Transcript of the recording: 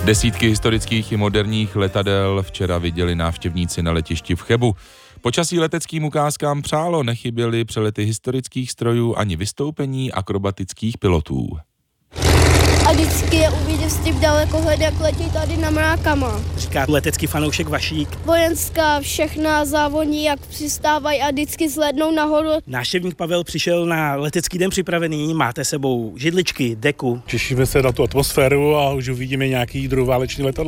Desítky historických i moderních letadel včera viděli návštěvníci na letišti v Chebu. Počasí leteckým ukázkám přálo, nechyběly přelety historických strojů ani vystoupení akrobatických pilotů. A vždycky je uvidět s tím dalekohled, jak letí tady na mrákama. Říká letecký fanoušek Vašík. Vojenská všechna závodní, jak přistávají a vždycky zhlédnou nahoru. Návštěvník Pavel přišel na letecký den připravený, máte sebou židličky, deku. Těšíme se na tu atmosféru a už uvidíme nějaký druhý válečný letadlo.